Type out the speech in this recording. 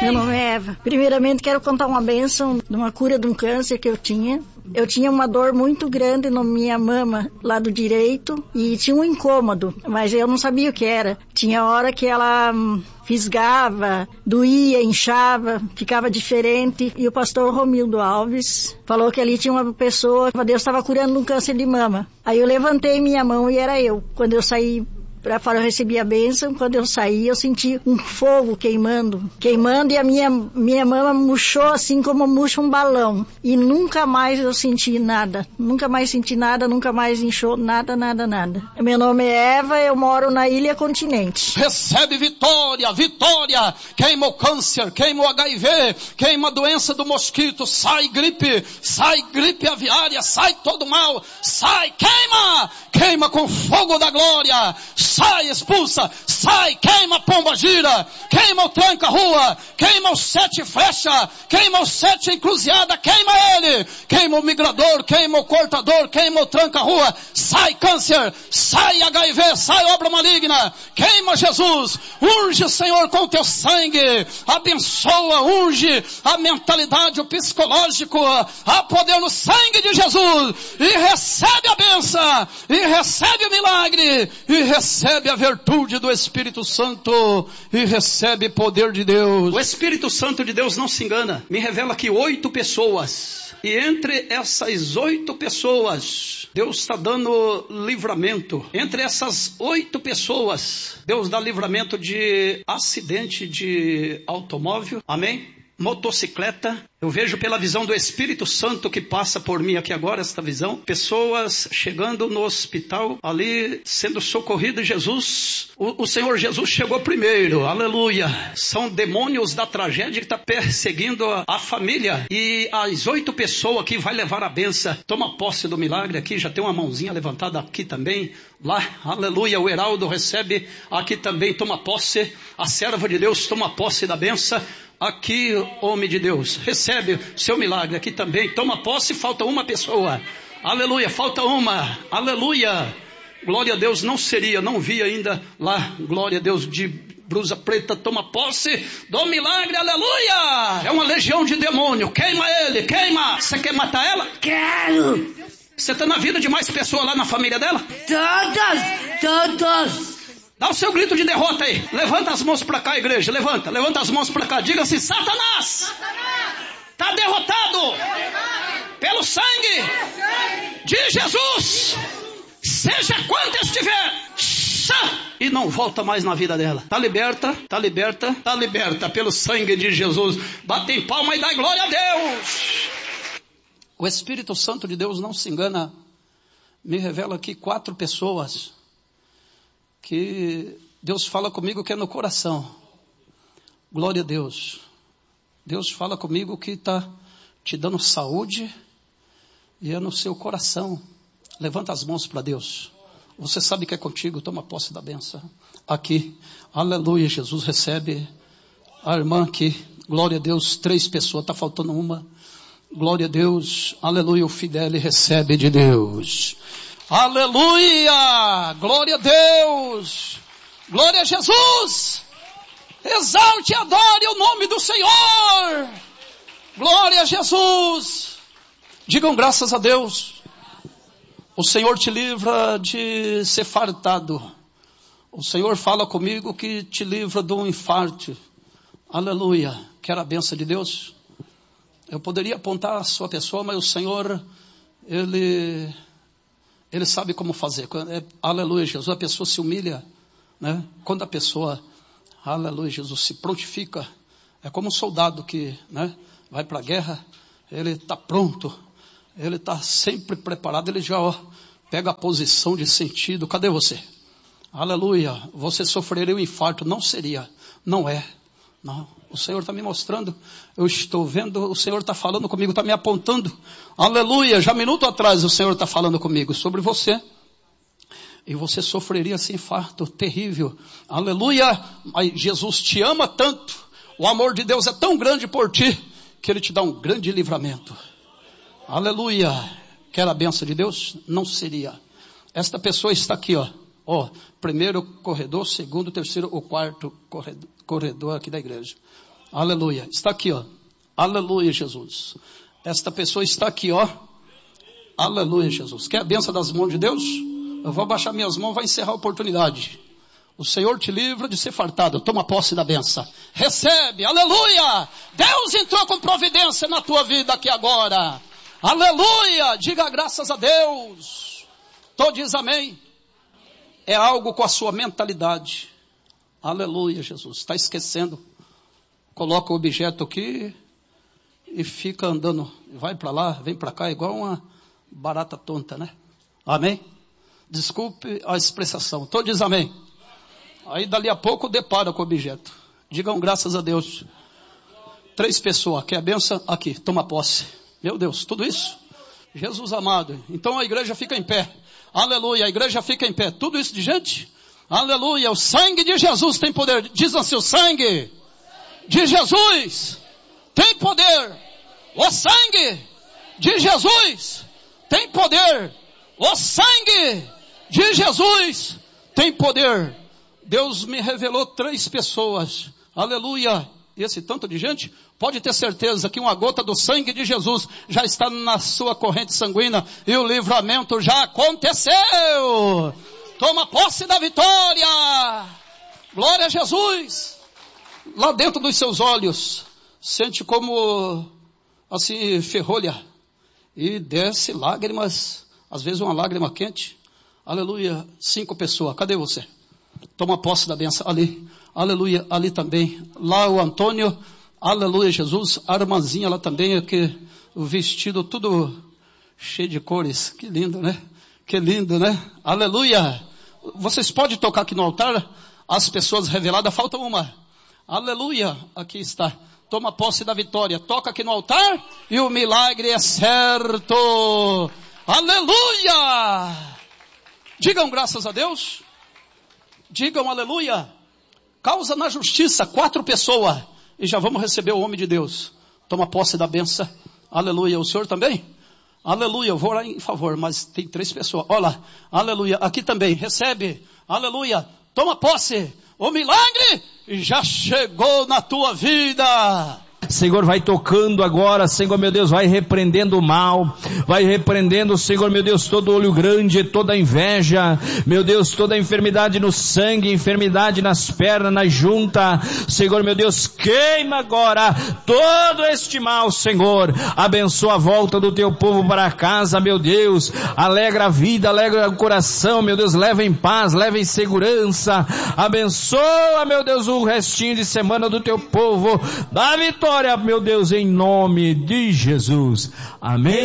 Meu nome é Eva. Primeiramente, quero contar uma bênção de uma cura de um câncer que eu tinha. Eu tinha uma dor muito grande na minha mama, lado direito, e tinha um incômodo, mas eu não sabia o que era. Tinha hora que ela fisgava, doía, inchava, ficava diferente. E o pastor Romildo Alves falou que ali tinha uma pessoa, Deus estava curando um câncer de mama. Aí eu levantei minha mão e era eu. Quando eu saí para fora, eu recebi a bênção. Quando eu saí, eu senti um fogo queimando, e a minha mama murchou assim como murcha um balão. E nunca mais eu senti nada, nunca mais inchou, nada. Meu nome é Eva, eu moro na Ilha Continente. Recebe vitória, vitória. Queima o câncer, queima o HIV, queima a doença do mosquito, sai gripe aviária, sai todo mal, sai, queima com fogo da glória. Sai, expulsa, sai, queima a pomba gira, queima o tranca-rua, queima os 7 flechas, queima os 7 encruzilhadas, queima ele, queima o migrador, queima o cortador, queima o tranca-rua, sai câncer, sai HIV, sai obra maligna, queima Jesus, unge Senhor com teu sangue, abençoa, unge a mentalidade, o psicológico, há poder no sangue de Jesus, e recebe a bênção, e recebe o milagre, e recebe a virtude do Espírito Santo e recebe poder de Deus. O Espírito Santo de Deus não se engana. Me revela que 8 pessoas. E entre essas 8 pessoas, Deus está dando livramento. Entre essas 8 pessoas, Deus dá livramento de acidente de automóvel. Amém? Motocicleta. Eu vejo pela visão do Espírito Santo que passa por mim aqui agora, esta visão. Pessoas chegando no hospital, ali sendo socorridas. Jesus, o Senhor Jesus chegou primeiro, aleluia. São demônios da tragédia que está perseguindo a família. E as 8 pessoas que vai levar a benção, toma posse do milagre aqui, já tem uma mãozinha levantada aqui também. Lá, aleluia, o Heraldo recebe aqui também, toma posse. A serva de Deus toma posse da benção. Aqui, homem de Deus, recebe seu milagre aqui também, toma posse, falta uma pessoa, aleluia, falta uma, aleluia, glória a Deus, não vi ainda lá, glória a Deus, de blusa preta, toma posse do milagre, aleluia, é uma legião de demônio, queima ele, queima, você quer matar ela? Quero! Você está na vida de mais pessoas lá na família dela? Todos! Dá o seu grito de derrota aí. Levanta as mãos para cá, igreja. Levanta as mãos para cá. Diga assim: Satanás está derrotado pelo sangue de Jesus. Seja quanto estiver. E não volta mais na vida dela. Está liberta pelo sangue de Jesus. Bate em palma e dá glória a Deus. O Espírito Santo de Deus não se engana. Me revela aqui 4 pessoas que Deus fala comigo que é no coração. Glória a Deus. Deus fala comigo que está te dando saúde e é no seu coração. Levanta as mãos para Deus. Você sabe que é contigo, toma posse da bênção. Aqui, aleluia, Jesus recebe. A irmã aqui, glória a Deus, 3 pessoas, está faltando uma. Glória a Deus, aleluia, o Fidele recebe de Deus. Aleluia! Glória a Deus! Glória a Jesus! Exalte e adore o nome do Senhor! Glória a Jesus! Digam graças a Deus. O Senhor te livra de ser fartado. O Senhor fala comigo que te livra de um infarto. Aleluia! Quer a bênção de Deus? Eu poderia apontar a sua pessoa, mas o Senhor, Ele sabe como fazer. Aleluia, Jesus. A pessoa se humilha, né? Quando a pessoa, aleluia, Jesus, se prontifica, é como um soldado que, né, vai para a guerra, ele está pronto, ele está sempre preparado, ele já pega a posição de sentido. Cadê você? Aleluia, você sofreria um infarto, não é. Não, o Senhor está me mostrando, eu estou vendo, o Senhor está falando comigo, está me apontando. Aleluia, já minuto atrás o Senhor está falando comigo sobre você. E você sofreria esse infarto terrível. Aleluia, mas Jesus te ama tanto, o amor de Deus é tão grande por ti, que Ele te dá um grande livramento. Aleluia, quer a bênção de Deus? Não seria. Esta pessoa está aqui, primeiro corredor, segundo, terceiro ou quarto corredor aqui da igreja. Aleluia. Está aqui, ó. Aleluia, Jesus. Esta pessoa está aqui, ó. Aleluia, Jesus. Quer a bênção das mãos de Deus? Eu vou abaixar minhas mãos, vai encerrar a oportunidade. O Senhor te livra de ser fartado. Toma posse da bênção. Recebe, aleluia. Deus entrou com providência na tua vida aqui agora. Aleluia. Diga graças a Deus. Todo diz amém. É algo com a sua mentalidade. Aleluia, Jesus. Está esquecendo. Coloca o objeto aqui e fica andando. Vai para lá, vem para cá, igual uma barata tonta, né? Amém? Desculpe a expressão. Todo diz amém. Aí dali a pouco depara com o objeto. Digam graças a Deus. 3 pessoas. Quer a benção? Aqui, toma posse. Meu Deus, tudo isso? Jesus amado. Então a igreja fica em pé. Aleluia, a igreja fica em pé. Tudo isso de gente? Aleluia, o sangue de Jesus tem poder. Diz assim, o sangue de Jesus tem poder. O sangue de Jesus tem poder. O sangue de Jesus tem poder. Deus me revelou 3 pessoas. Aleluia. Esse tanto de gente, pode ter certeza que uma gota do sangue de Jesus já está na sua corrente sanguínea e o livramento já aconteceu. Toma posse da vitória. Glória a Jesus. Lá dentro dos seus olhos, sente como assim ferrolha e desce lágrimas, às vezes uma lágrima quente. Aleluia. 5 pessoas. Cadê você? Toma posse da bênção ali. Aleluia, ali também. Lá o Antônio, aleluia, Jesus. A irmãzinha lá também, que o vestido tudo cheio de cores. Que lindo, né? Que lindo, né? Aleluia. Vocês podem tocar aqui no altar? As pessoas reveladas, falta uma. Aleluia, aqui está. Toma posse da vitória. Toca aqui no altar e o milagre é certo. Aleluia. Digam graças a Deus. Digam aleluia. Causa na justiça, 4 pessoas. E já vamos receber o homem de Deus. Toma posse da benção. Aleluia. O senhor também? Aleluia. Eu vou orar em favor, mas tem 3 pessoas. Olha lá. Aleluia. Aqui também. Recebe. Aleluia. Toma posse. O milagre já chegou na tua vida. Senhor, vai tocando agora, Senhor, meu Deus, vai repreendendo o mal, vai repreendendo, Senhor, meu Deus, todo olho grande, toda inveja, meu Deus, toda enfermidade no sangue, enfermidade nas pernas, na junta, Senhor, meu Deus, queima agora todo este mal, Senhor, abençoa a volta do teu povo para casa, meu Deus, alegra a vida, alegra o coração, meu Deus, leva em paz, leva em segurança, abençoa, meu Deus, o restinho de semana do teu povo, dá vitória, meu Deus, em nome de Jesus. Amém.